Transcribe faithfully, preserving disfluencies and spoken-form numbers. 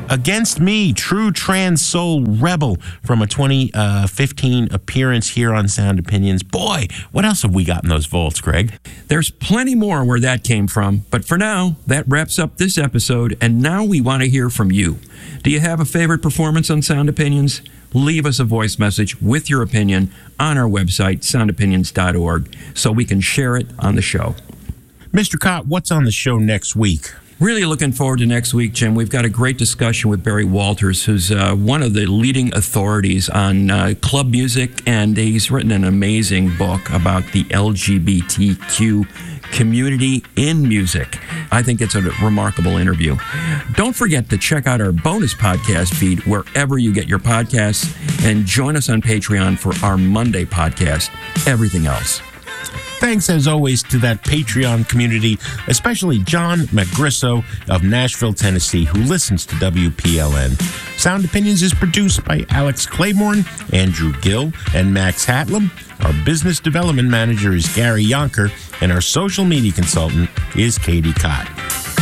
Against Me, True Trans Soul Rebel from a twenty fifteen appearance here on Sound Opinions. Boy, what else have we got in those vaults, Greg? There's plenty more where that came from, but for now, that wraps up this episode, and now we want to hear from you. Do you have a favorite performance on Sound Opinions? Leave us a voice message with your opinion on our website, sound opinions dot org, so we can share it on the show. Mister Cott, what's on the show next week? Really looking forward to next week, Jim. We've got a great discussion with Barry Walters, who's uh, one of the leading authorities on uh, club music, and he's written an amazing book about the L G B T Q community in music. I think it's a remarkable interview. Don't forget to check out our bonus podcast feed wherever you get your podcasts, and join us on Patreon for our Monday podcast, Everything Else. Thanks, as always, to that Patreon community, especially John McGrisso of Nashville, Tennessee, who listens to W P L N. Sound Opinions is produced by Alex Claiborne, Andrew Gill, and Max Hatlam. Our business development manager is Gary Yonker, and our social media consultant is Katie Cott.